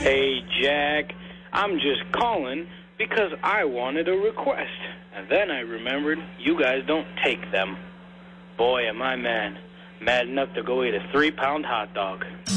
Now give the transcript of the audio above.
Hey, Jack, I'm just calling because I wanted a request. And then I remembered you guys don't take them. Boy, am I mad enough to go eat a 3-pound hot dog.